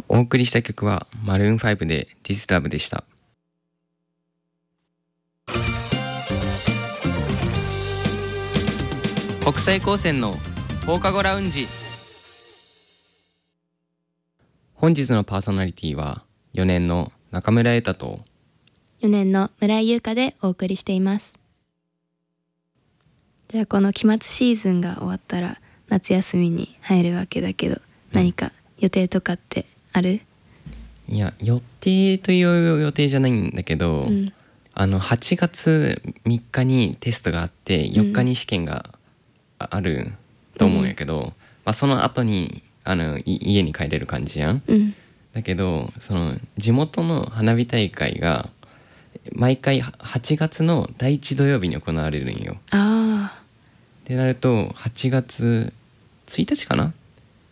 お送りした曲はマルーン5で Disturb でした。国際高専の放課後ラウンジ。本日のパーソナリティは4年の中村瑛太と 4年の村井優香でお送りしています。じゃあこの期末シーズンが終わったら夏休みに入るわけだけど、何か予定とかってある？ いや、予定という予定じゃないんだけど、8月3日にテストがあって4日に試験があると思うんやけど、その後に家に帰れる感じじゃん。だけどその地元の花火大会が毎回8月の第1土曜日に行われるんよ。ってなると8月1日かな。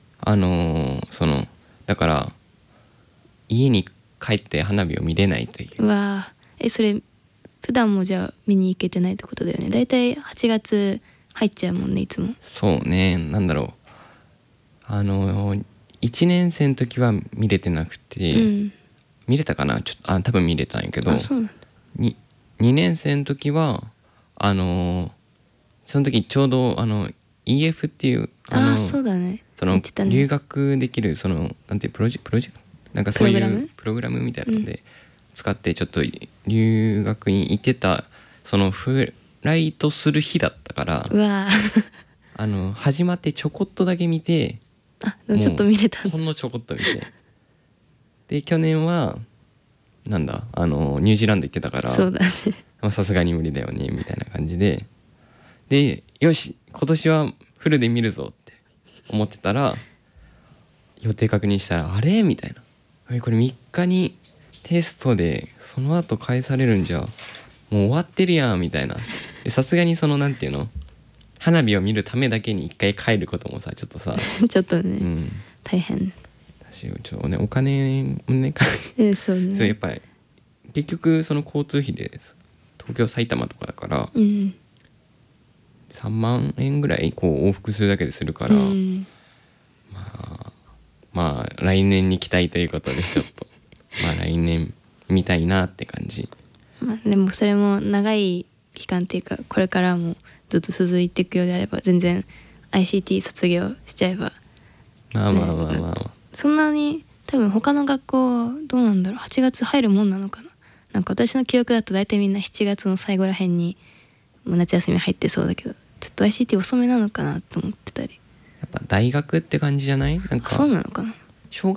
だから家に帰って花火を見れないという。 それ普段もじゃあ見に行けてないってことだよね。だいたい8月入っちゃうもんね、いつも。 そうね、なんだろう、1年生の時は見れてなくて、見れたかな、多分見れたんやけど、 そうなんだ。 2年生の時はその時ちょうどEF っていうそうだね、 その留学できるなんていうプロジェクトなんかそういうプログラムみたいなので使ってちょっと留学に行ってた、そのフライトする日だったから始まってちょこっとだけ見て、 ちょっと見れたんだ。 ほんのちょこっと見てで去年はなんだニュージーランド行ってたから、 そうだね、 さすがに無理だよねみたいな感じでよし今年はフルで見るぞって思ってたら、予定確認したらあれみたいな、これ3日にテストでその後返されるんじゃもう終わってるやんみたいな。さすがになんていうの、花火を見るためだけに一回帰ることもさちょっとさちょっとね、大変。 私ちょっとねお金もねそうね、 そうやっぱり結局その交通費で東京埼玉とかだから、3万円ぐらいこう往復するだけでするから、まあ来年に期待ということでちょっと来年見たいなって感じ。 でもそれも長い期間っていうか、これからもずっと続いていくようであれば全然 ICT 卒業しちゃえばそんなに多分他の学校どうなんだろう、8月入るもんなのかな。なんか私の記憶だと大体みんな7月の最後らへんにもう夏休み入ってそうだけど、ちょっと ICT 遅めなのかなと思ってたり。 やっぱ大学って感じじゃない？なんかそうなのかな。 小